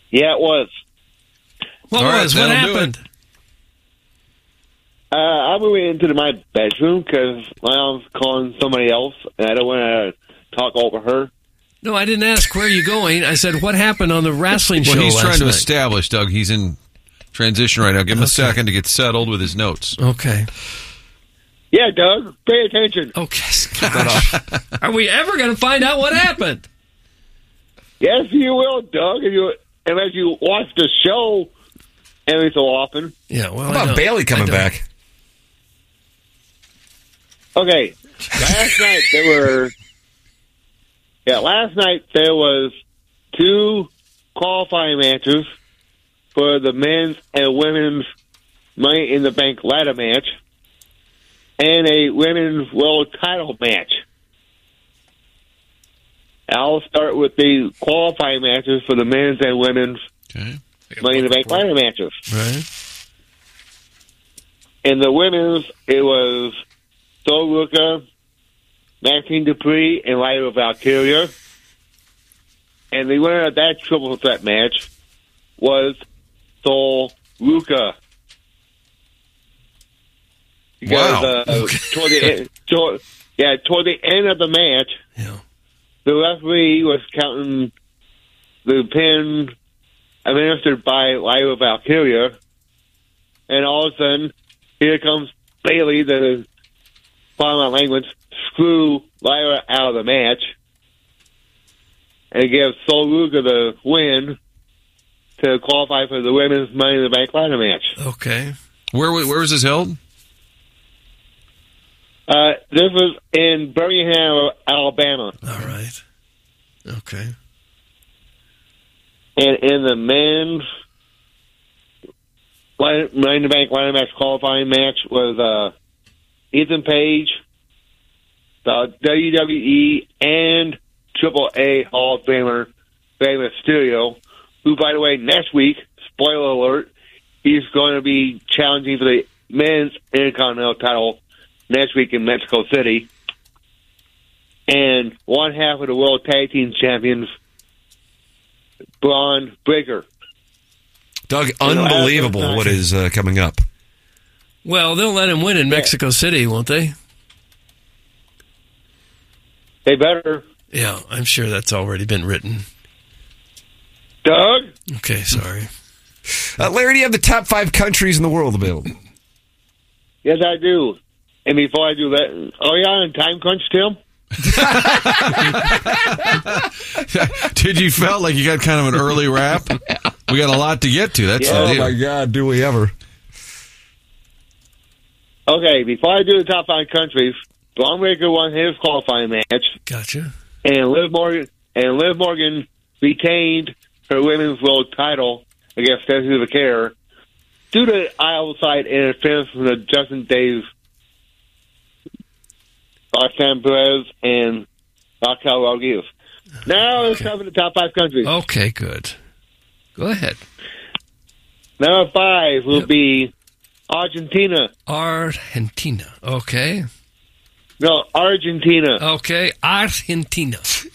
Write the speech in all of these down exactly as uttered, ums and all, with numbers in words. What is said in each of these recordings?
Yeah, it was. What All right, was? What that'll do happened? Uh, I went into my bedroom because my mom's calling somebody else, and I don't want to talk over her. No, I didn't ask where are you going. I said what happened on the wrestling show Well, he's last trying to night. establish, Doug. He's in transition right now. Give him Okay. a second to get settled with his notes. Okay. Yeah, Doug, pay attention. Okay. Gosh. Are we ever going to find out what happened? Yes, you will, Doug, if you, unless you watch the show every so often. Yeah, well, How I about don't- Bailey I coming don't. back? Okay, last night there were... Yeah, last night there was two qualifying matches for the men's and women's Money in the Bank ladder match and a women's world title match. I'll start with the qualifying matches for the men's and women's Okay. Money in the Bank ladder matches. Right. In the women's, it was Sol Ruka, Maxine Dupree, and Lyra Valkyria. And the winner of that triple threat match was Sol Ruka. Because, Wow. uh, toward the end, toward, yeah, toward the end of the match, Yeah. the referee was counting the pin administered by Lyra Valkyria, and all of a sudden, here comes Bailey, the, pardon my language, screw Lyra out of the match, and gives Sol Ruka the win to qualify for the women's Money in the Bank ladder match. Okay. Where wa- where was this held? Uh, this was in Birmingham, Alabama. All right. Okay. And in the men's Money in the Bank ladder match qualifying match was uh, Ethan Page, the W W E and Triple A Hall of Famer, Rey Mysterio, who, by the way, next week, spoiler alert, he's going to be challenging for the men's Intercontinental title next week in Mexico City. And one half of the World Tag Team Champions, Braun Breaker. Doug, unbelievable what is uh, coming up. Well, they'll let him win in Mexico City, won't they? They better. Yeah, I'm sure that's already been written. Doug? Okay, sorry. Uh, Larry, do you have the top five countries in the world available? Yes, I do. And before I do that, are you on a time crunch, Tim? Did you felt like you got kind of an early wrap? We got a lot to get to. That's Yeah. the deal. Oh, God, do we ever. Okay, before I do the top five countries, Braun Breaker won his qualifying match, Gotcha. and Liv Morgan and Liv Morgan retained her women's world title against Stephanie Vaquer due to outside interference from the Justin Daves, Roxanne Perez, and Raquel Rodriguez. Now let's cover the top five countries. Okay, good. Go ahead. Number five will Yep. be Argentina. Argentina. Okay. No, Argentina. Okay. Argentina. Say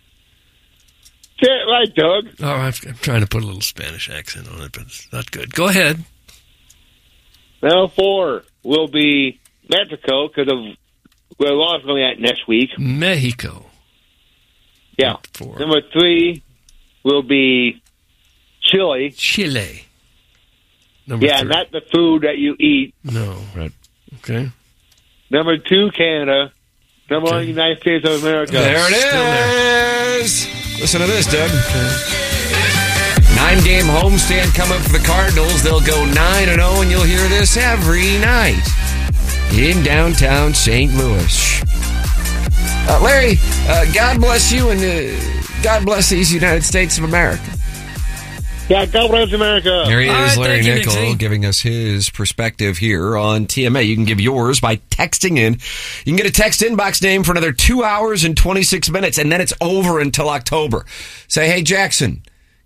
it right, Doug. Oh, I'm, I'm trying to put a little Spanish accent on it, but it's not good. Go ahead. Number four will be Mexico because of where Law's going at next week. Mexico. Yeah. Four. Number three will be Chile. Chile. Number Yeah, three. not the food that you eat. No. Right. Okay. Number two, Canada. Number one, United States of America. There it is. Listen to this, Doug. Nine-game homestand coming up for the Cardinals. They'll go nine and oh, and you'll hear this every night in downtown Saint Louis. Uh, Larry, uh, God bless you, and uh, God bless these United States of America. Yeah, God bless America. There he All is, right, Larry thank you, Nickel, Nixie. giving us his perspective here on T M A. You can give yours by texting in. You can get a text inbox name for another two hours and twenty-six minutes, and then it's over until October. Say, hey, Jackson,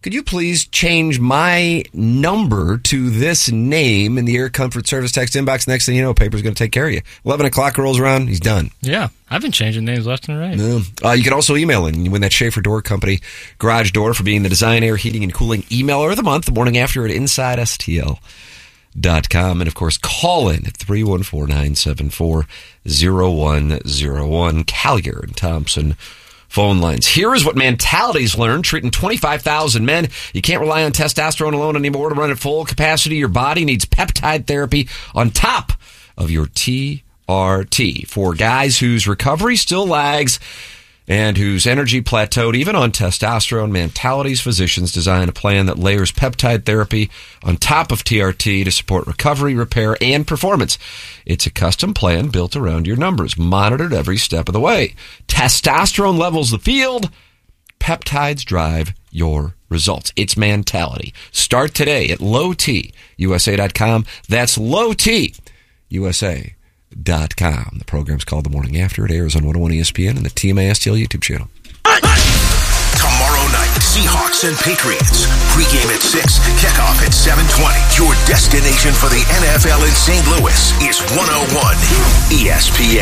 could you please change my number to this name in the Air Comfort Service text inbox? Next thing you know, Paper's going to take care of you. eleven o'clock rolls around, he's done. Yeah, I've been changing names left and right. No. Uh, you can also email in. You win that Schaefer Door Company garage door for being the Design, Air, Heating, and Cooling emailer of the month, the morning after at inside S T L dot com. And, of course, call in at three one four, nine seven four, zero one zero one. Callier and Thompson phone lines. Here is what Mentality's learned, treating twenty-five thousand men. You can't rely on testosterone alone anymore to run at full capacity. Your body needs peptide therapy on top of your T R T. For guys whose recovery still lags and whose energy plateaued, even on testosterone, Mentality's physicians design a plan that layers peptide therapy on top of T R T to support recovery, repair, and performance. It's a custom plan built around your numbers, monitored every step of the way. Testosterone levels the field. Peptides drive your results. It's Mentality. Start today at low t u s a dot com. That's low t u s a dot com. The program's called The Morning After. It airs on one oh one E S P N and the T M A S T L YouTube channel. Tomorrow night, Seahawks and Patriots. Pre-game at six, kickoff at seven twenty. Your destination for the N F L in Saint Louis is one oh one E S P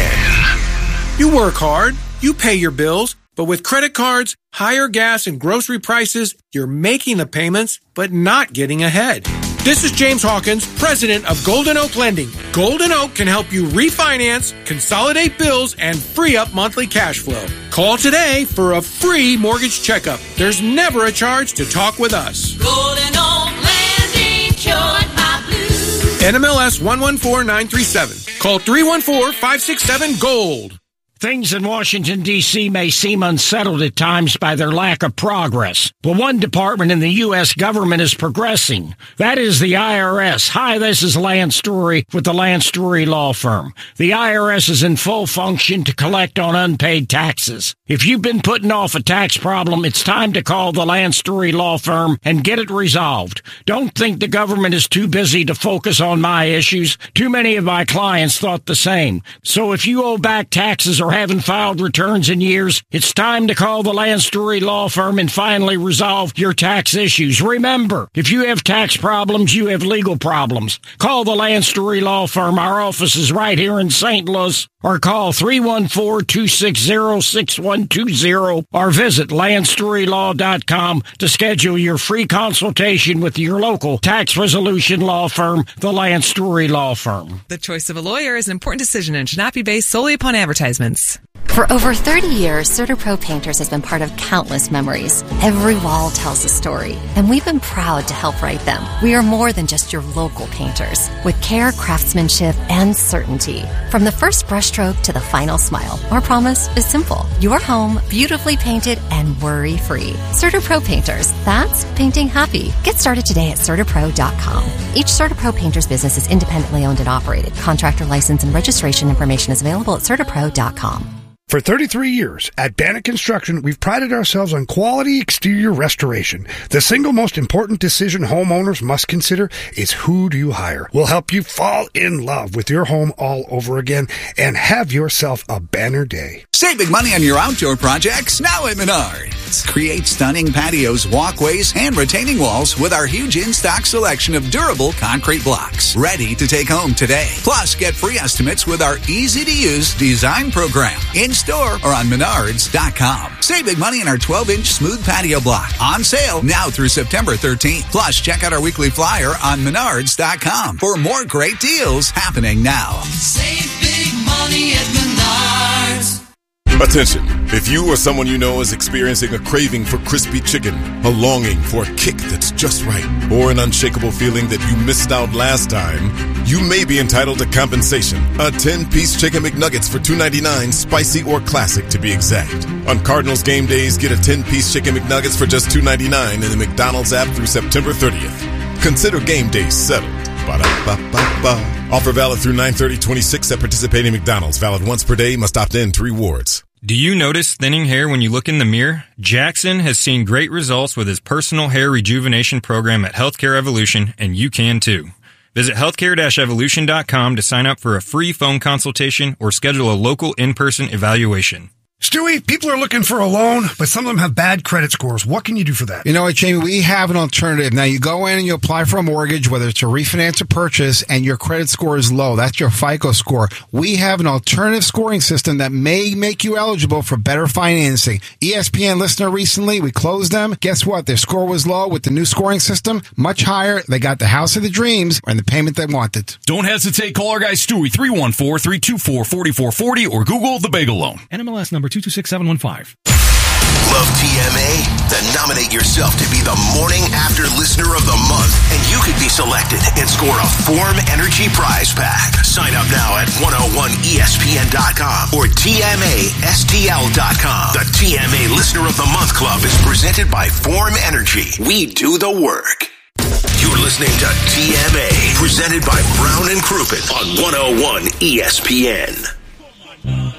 N. You work hard, you pay your bills, but with credit cards, higher gas and grocery prices, you're making the payments, but not getting ahead. This is James Hawkins, president of Golden Oak Lending. Golden Oak can help you refinance, consolidate bills, and free up monthly cash flow. Call today for a free mortgage checkup. There's never a charge to talk with us. Golden Oak Lending cured my blues. N M L S one one four nine three seven. Call three one four, five six seven, GOLD. Things in Washington, D C may seem unsettled at times by their lack of progress, but one department in the U S government is progressing. That is the I R S. Hi, this is Lance Story with the Lance Story Law Firm. The I R S is in full function to collect on unpaid taxes. If you've been putting off a tax problem, it's time to call the Lance Story Law Firm and get it resolved. Don't think the government is too busy to focus on my issues. Too many of my clients thought the same. So if you owe back taxes or haven't filed returns in years, it's time to call the Lance Story Law Firm and finally resolve your tax issues. Remember, if you have tax problems, you have legal problems. Call the Lance Story Law Firm. Our office is right here in Saint Louis. Or call three one four, two six zero, six one two zero or visit lance story law dot com to schedule your free consultation with your local tax resolution law firm, the Lance Story Law Firm. The choice of a lawyer is an important decision and should not be based solely upon advertisements. For over thirty years, CertaPro Painters has been part of countless memories. Every wall tells a story, and we've been proud to help write them. We are more than just your local painters, with care, craftsmanship, and certainty. From the first brushstroke to the final smile, our promise is simple. Your home, beautifully painted and worry-free. CertaPro Painters, that's painting happy. Get started today at Certa Pro dot com. Each CertaPro Painters business is independently owned and operated. Contractor license and registration information is available at Certa Pro dot com. For thirty-three years, at Bannock Construction, we've prided ourselves on quality exterior restoration. The single most important decision homeowners must consider is who do you hire. We'll help you fall in love with your home all over again and have yourself a banner day. Save big money on your outdoor projects now at Menards. Create stunning patios, walkways, and retaining walls with our huge in-stock selection of durable concrete blocks. Ready to take home today. Plus, get free estimates with our easy-to-use design program. In store or on menards dot com. Save big money on our twelve inch smooth patio block. On sale now through September thirteenth. Plus, check out our weekly flyer on menards dot com for more great deals happening now. Save big money at Menards. Attention, if you or someone you know is experiencing a craving for crispy chicken, a longing for a kick that's just right, or an unshakable feeling that you missed out last time, you may be entitled to compensation. A ten-piece Chicken McNuggets for two ninety-nine, spicy or classic to be exact. On Cardinals game days, get a ten-piece Chicken McNuggets for just two ninety-nine in the McDonald's app through September thirtieth. Consider game days settled. Ba-da-ba-ba-ba. Offer valid through nine thirty twenty-six at participating McDonald's. Valid once per day. Must opt in to rewards. Do you notice thinning hair when you look in the mirror? Jackson has seen great results with his personal hair rejuvenation program at Healthcare Evolution, and you can too. Visit healthcare dash evolution dot com to sign up for a free phone consultation or schedule a local in-person evaluation. Stewie, people are looking for a loan, but some of them have bad credit scores. What can you do for that? You know what, Jamie? We have an alternative. Now, you go in and you apply for a mortgage, whether it's a refinance or purchase, and your credit score is low. That's your FICO score. We have an alternative scoring system that may make you eligible for better financing. E S P N listener recently, we closed them. Guess what? Their score was low with the new scoring system, much higher. They got the house of the dreams and the payment they wanted. Don't hesitate. Call our guy Stewie, three one four, three two four, four four four zero, or Google the Bagel Loan. N M L S number two two six seven one five. Love T M A? Then nominate yourself to be the Morning After Listener of the Month, and you could be selected and score a Form Energy prize pack. Sign up now at one oh one E S P N dot com or T M A S T L dot com. The T M A Listener of the Month Club is presented by Form Energy. We do the work. You're listening to T M A, presented by Brown and Crouppen on one oh one E S P N.